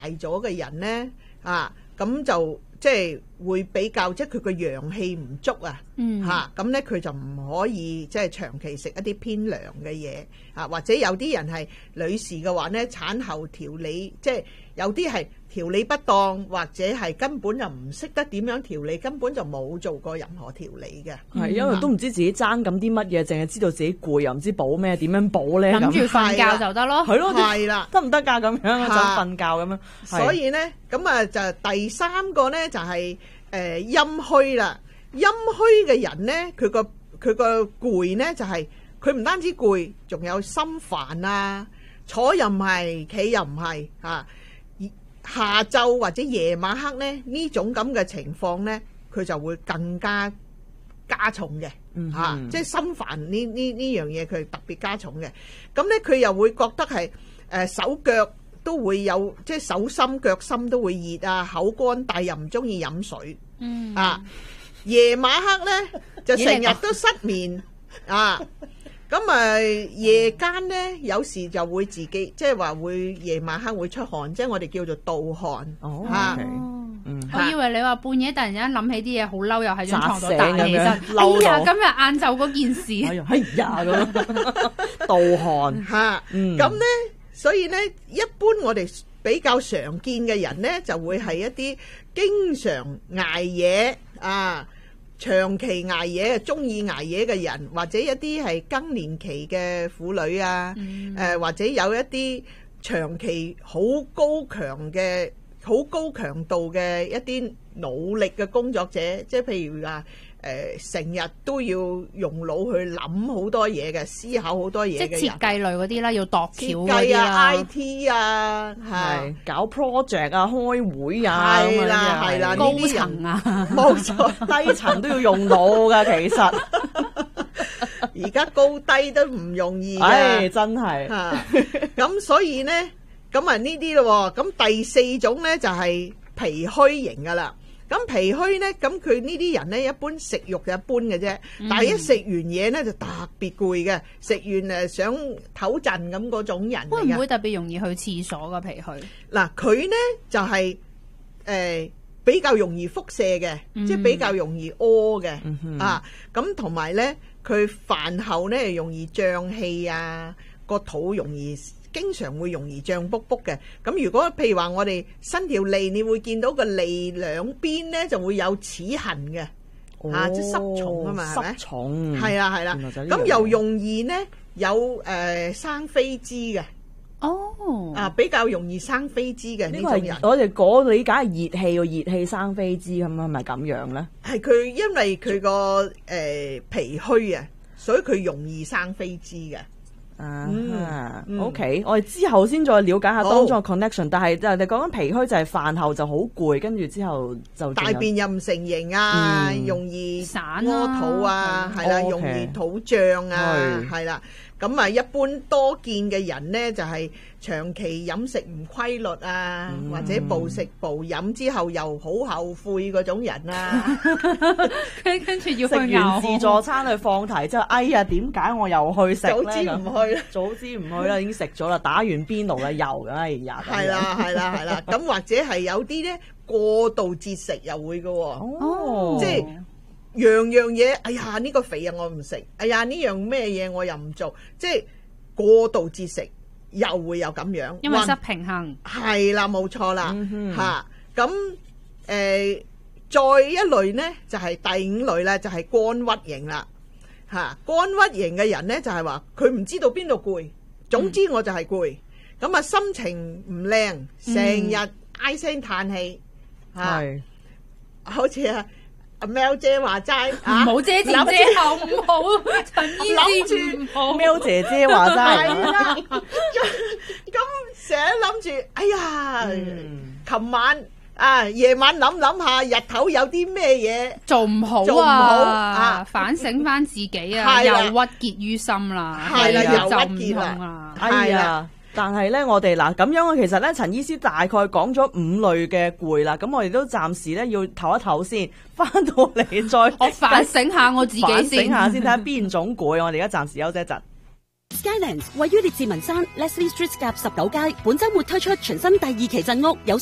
咗嘅人咧，咁就即係會比較，即係佢個陽氣唔足咁咧佢就唔可以即係長期食一啲偏涼嘅嘢或者有啲人係女士嘅話咧，產後調理，即係有啲係調理不當，或者係根本就唔識得點樣調理，根本就冇做過任何調理嘅。 係因為都唔知自己爭緊啲乜嘢，淨係知道自己攰，又唔知補咩，點樣補咧？ 諗住瞓覺就得咯。 係咯， 係啦， 得唔得㗎？咁樣就瞓覺咁樣。 所以咧，咁就第三個咧就係陰虛啦。陰虛嘅人咧，佢個攰咧就係佢唔單止攰，仲有心煩坐又唔係，企又唔係下晝或者夜晚黑咧，呢種咁嘅情況咧，佢就會更加重嘅即係心煩呢樣嘢，佢特別加重嘅。咁咧佢又會覺得係手腳都會有，即係手心腳心都會熱口乾，但又唔中意飲水夜晚黑咧就成日都失眠咁夜間咧有時就會自己即係話會夜晚黑會出汗，即係我哋叫做盜汗我以為你話半夜突然間諗起啲嘢好嬲，又喺張床度彈起身， 哎呀今日晏晝嗰件事咁盜汗咁咧所以咧一般我哋比較常見嘅人咧就會係一啲經常捱夜長期捱夜中意捱夜嘅人，或者一啲係更年期嘅婦女或者有一啲長期好高強度嘅一啲努力嘅工作者，即係譬如話成日都要用腦去諗好多嘢嘅，思考好多嘢嘅人， 即係設計類嗰啲啦，要度橋嗰啲設計IT 係搞 project 開會係啦高層冇錯， 低層都要用腦㗎，其實而家高低都唔容易嘅， 真係咁所以呢咁呢啲咯，咁第四種呢就係脾虛型噶啦。咁脾虛呢，咁佢呢啲人呢，一般食慾就一般嘅啫，但係一食完嘢呢就特別攰嘅，食完想唞陣咁嗰種人嚟嘅。 會唔會特別容易去廁所嘅脾虛？ 嗱，佢呢就係比較容易腹瀉嘅，即係比較容易屙嘅咁同埋呢，佢飯後呢容易脹氣個肚容易。經常會容易脹卜卜嘅，咁如果譬如話我哋伸條脷，你會見到個脷兩邊咧就會有齒痕嘅，即係濕重啊嘛，係咪？濕重係啦，咁又容易咧有生痱滋嘅，比較容易生痱滋嘅呢種人。 我哋理解係熱氣喎，熱氣生痱滋咁係咪咁樣咧？ 係佢因為佢個脾虛所以佢容易生痱滋嘅。 OK， 我哋之後先再了解下當中嘅 connection，但係人哋講緊脾虛就係飯後就好攰，跟住之後就大便又唔成形容易散屙肚係啦，容易肚脹係啦。咁一般多見嘅人呢，就係長期飲食唔規律或者暴食暴飲之後又好後悔嗰種人跟住要食完自助餐去放題之後，哎呀點解我又去食咧？早知唔去啦，已經食咗啦，打完邊爐啦，又係啦，咁或者係有啲呢過度節食又會嘅即係。樣嘢，哎呀呢個肥我唔食，哎呀呢樣咩嘢我又唔做，即係過度節食又會有咁樣， 因為失平衡。 係啦，冇錯啦，咁再一類呢就係第五類啦，就係肝鬱型啦，肝鬱型嘅人呢就係話佢唔知道邊度攰，總之我就係攰，咁心情唔靚，成日唉聲嘆氣，好似阿喵姐話齋， 唔好遮前遮後，唔好陳醫師唔好。 喵姐姐話齋， 係啦。咁成日諗住，哎呀，琴晚夜晚諗下，日頭有啲咩嘢做唔好反省翻自己又鬱結於心啦， 係啦，又鬱結啦， 係啊。但係咧，我哋嗱咁樣，其實咧，陳醫師大概講咗5類嘅攰啦，咁我哋都暫時咧要唞一唞先，翻到嚟再我反省下我自己先， 反省下先睇下邊種攰，我哋而家暫時休息一陣。 Skylands 位於列治文山 Leslie Street 夾19街，本週末推出全新第2期鎮屋，有